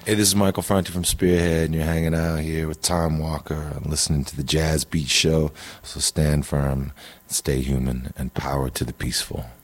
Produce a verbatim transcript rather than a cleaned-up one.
Hey, this is Michael Franti from Spearhead, and you're hanging out here with Tom Walker, listening to the Jazz Beat Show. So stand firm, stay human, and power to the peaceful.